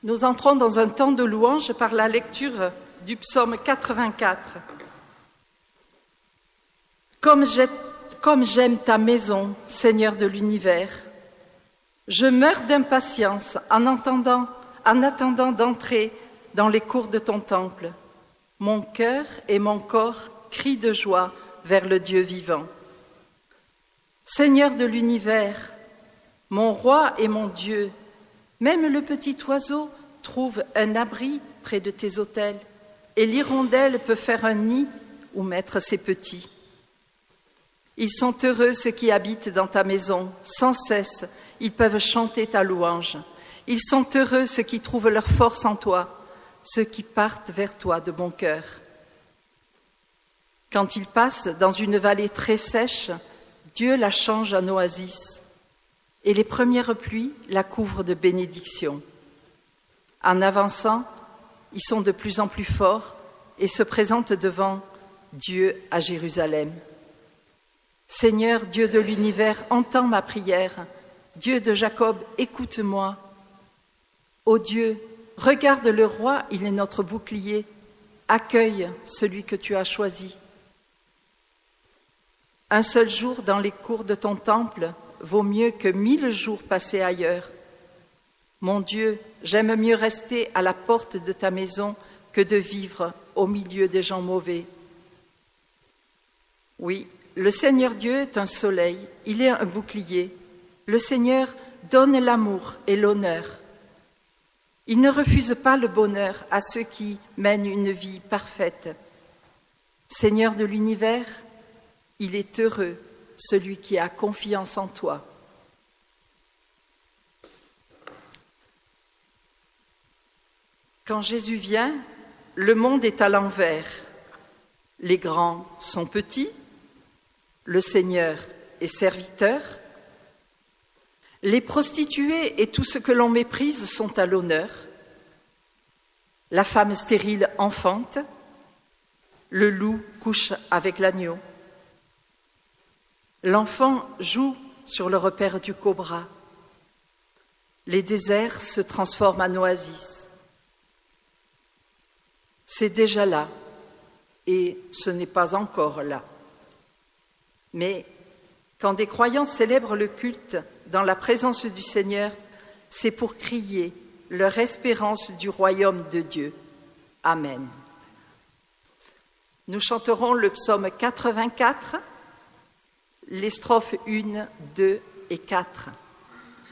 Nous entrons dans un temps de louange par la lecture du psaume 84. Comme j'aime ta maison, Seigneur de l'univers, je meurs d'impatience en attendant d'entrer dans les cours de ton temple. Mon cœur et mon corps crient de joie vers le Dieu vivant. Seigneur de l'univers, mon roi et mon Dieu, même le petit oiseau trouve un abri près de tes autels, et l'hirondelle peut faire un nid où mettre ses petits. Ils sont heureux ceux qui habitent dans ta maison, sans cesse, ils peuvent chanter ta louange. Ils sont heureux ceux qui trouvent leur force en toi, ceux qui partent vers toi de bon cœur. Quand ils passent dans une vallée très sèche, Dieu la change en oasis, et les premières pluies la couvrent de bénédictions. En avançant, ils sont de plus en plus forts et se présentent devant Dieu à Jérusalem. Seigneur, Dieu de l'univers, entends ma prière. Dieu de Jacob, écoute-moi. Ô Dieu, regarde le roi, il est notre bouclier. Accueille celui que tu as choisi. Un seul jour dans les cours de ton temple vaut mieux que 1000 jours passés ailleurs. Mon Dieu, j'aime mieux rester à la porte de ta maison que de vivre au milieu des gens mauvais. Oui, le Seigneur Dieu est un soleil, il est un bouclier. Le Seigneur donne l'amour et l'honneur. Il ne refuse pas le bonheur à ceux qui mènent une vie parfaite. Seigneur de l'univers, il est heureux, celui qui a confiance en toi. Quand Jésus vient, le monde est à l'envers. Les grands sont petits, le Seigneur est serviteur. Les prostituées et tout ce que l'on méprise sont à l'honneur. La femme stérile enfante, le loup couche avec l'agneau. L'enfant joue sur le repaire du cobra. Les déserts se transforment en oasis. C'est déjà là, et ce n'est pas encore là. Mais quand des croyants célèbrent le culte dans la présence du Seigneur, c'est pour crier leur espérance du royaume de Dieu. Amen. Nous chanterons le psaume 84, les strophes 1, 2 et 4.